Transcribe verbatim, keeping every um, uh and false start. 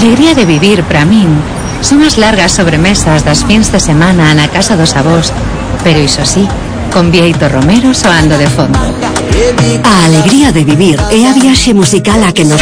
alegría de vivir para min son as largas sobremesas das fins de semana na casa dos avós, pero iso sí, con Bieito Romero soando de fondo. A alegría de vivir é a viaxe musical a que nos